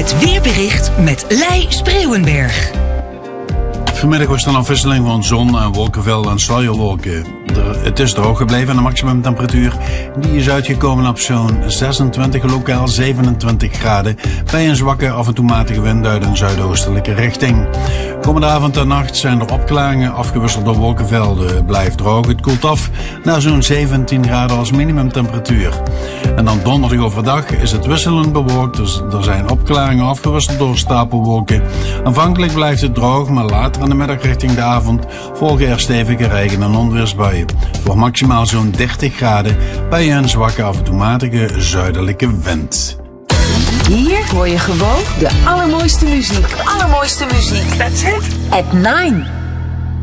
Het weerbericht met Lei Spreeuwenberg. Vanmiddag was er een afwisseling van zon en wolkenvelden en sluierwolken. Het is droog gebleven en de maximumtemperatuur die is uitgekomen op zo'n 26, lokaal 27 graden. Bij een zwakke af en toe matige wind uit een zuidoostelijke richting. Komende avond en nacht zijn er opklaringen afgewisseld door wolkenvelden. Het blijft droog, het koelt af naar zo'n 17 graden als minimumtemperatuur. En dan donderdag overdag is het wisselend bewolkt, dus er zijn opklaringen afgewisseld door stapelwolken. Aanvankelijk blijft het droog, maar later in de middag richting de avond volgen er stevige regen- en onweersbuien. Voor maximaal zo'n 30 graden bij een zwakke af en toe matige zuidelijke wind. Hier hoor je gewoon de allermooiste muziek. Allermooiste muziek. That's it. At 9.